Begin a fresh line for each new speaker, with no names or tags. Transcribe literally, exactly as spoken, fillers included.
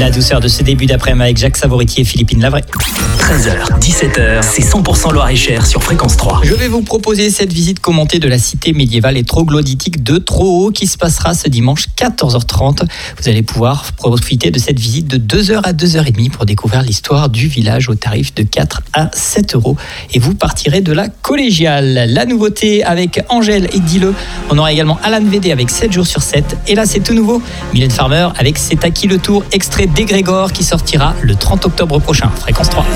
La douceur de ce début d'après-midi avec Jacques Savoretti et Philippine Lavray.
treize heures, dix-sept heures, c'est cent pour cent Loir-et-Cher sur Fréquence trois.
Je vais vous proposer cette visite commentée de la cité médiévale et troglodytique de Trohaut qui se passera ce dimanche quatorze heures trente. Vous allez pouvoir profiter de cette visite de deux heures à deux heures trente pour découvrir l'histoire du village au tarif de quatre à sept euros. Et vous partirez de la collégiale. La nouveauté avec Angèle et Dis-le. On aura également Alan Védé avec sept jours sur sept. Et là, c'est tout nouveau. Mylène Farmer avec C'est à qui le tour, extrait d'Egrégore qui sortira le trente octobre prochain. Fréquence trois.